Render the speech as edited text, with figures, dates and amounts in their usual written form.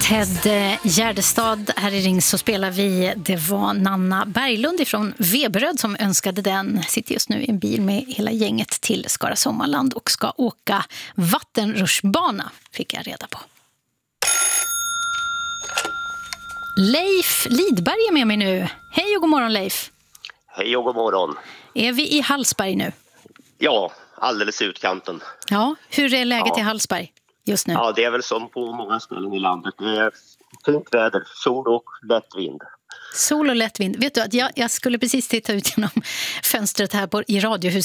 Ted Gärdestad här i Ring så spelar vi. Det var Nanna Berglund ifrån Veberöd som önskade den. Sitter just nu i en bil med hela gänget till Skara Sommarland och ska åka vattenrutschbana, fick jag reda på. Leif Lidberg är med mig nu. Hej och god morgon, Leif. Hej och god morgon. Är vi i Hallsberg nu? Ja, alldeles i utkanten. Ja, hur är läget i Hallsberg just nu? Ja, det är väl som på många ställen i landet. Det är fint väder, sol och lätt vind. Sol och lätt vind. Vet du att jag skulle precis titta ut genom fönstret här i Radiohuset